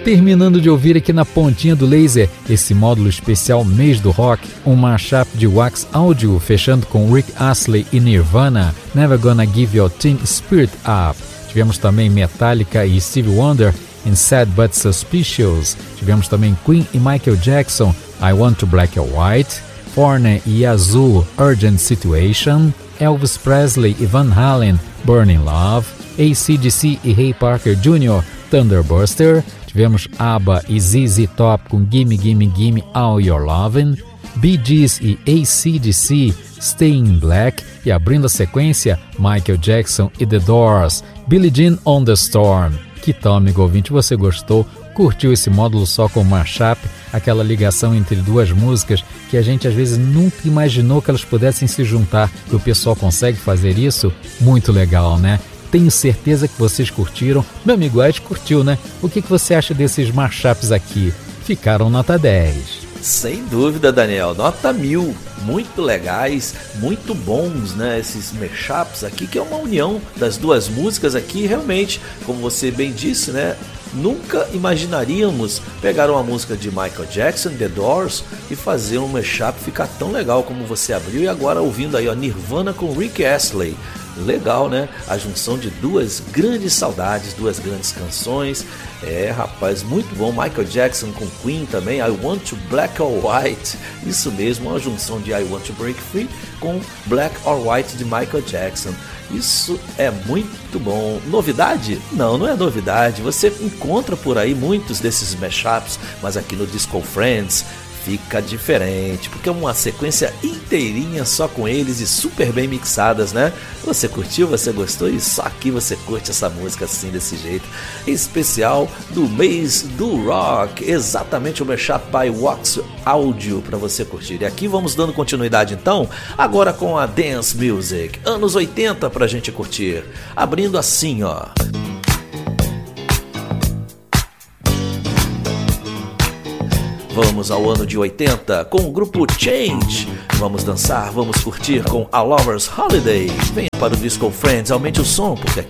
Terminando de ouvir aqui na pontinha do laser esse módulo especial Mês do Rock, um mashup de Wax Audio, fechando com Rick Astley e Nirvana, Never Gonna Give Your Teen Spirit Up. Tivemos também Metallica e Stevie Wonder em Sad But Suspicious. Tivemos também Queen e Michael Jackson, I Want to Black or White, Foreigner e Yazoo, Urgent Situation, Elvis Presley e Van Halen, Burning Love, AC/DC e Ray Parker Jr., Thunderbuster. Tivemos ABBA e ZZ Top com Gimme Gimme Gimme All Your Lovin', Bee Gees e AC/DC, Stay in Black, e abrindo a sequência, Michael Jackson e The Doors, Billie Jean on the Storm. Que tal, amigo ouvinte, você gostou? Curtiu esse módulo só com mashup, aquela ligação entre duas músicas que a gente às vezes nunca imaginou que elas pudessem se juntar, e o pessoal consegue fazer isso? Muito legal, né? Tenho certeza que vocês curtiram. Meu amigo Ed curtiu, né? O que você acha desses mashups aqui? Ficaram nota 10. Sem dúvida, Daniel, nota 1000. Muito legais, muito bons, né? Esses mashups aqui, que é uma união das duas músicas aqui, realmente, como você bem disse, né? Nunca imaginaríamos pegar uma música de Michael Jackson, The Doors, e fazer um mashup ficar tão legal como você abriu, e agora ouvindo aí, ó, Nirvana com Rick Astley. Legal, né? A junção de duas grandes saudades, duas grandes canções. Rapaz, muito bom. Michael Jackson com Queen também, I Want to Black or White. Isso mesmo, uma junção de I Want to Break Free com Black or White de Michael Jackson. Isso é muito bom. Novidade? Não, não é novidade. Você encontra por aí muitos desses mashups, mas aqui no Disco Friends fica diferente, porque é uma sequência inteirinha só com eles e super bem mixadas, né? Você curtiu? Você gostou? E só aqui você curte essa música assim, desse jeito. Especial do mês do rock, exatamente o mashup by Wax Audio para você curtir. E aqui vamos dando continuidade então, agora com a Dance Music, anos 80 pra gente curtir. Abrindo assim, ó. Vamos ao ano de 80 com o grupo Change. Vamos dançar, vamos curtir com A Lover's Holiday. Venha para o Disco Friends, aumente o som, porque aqui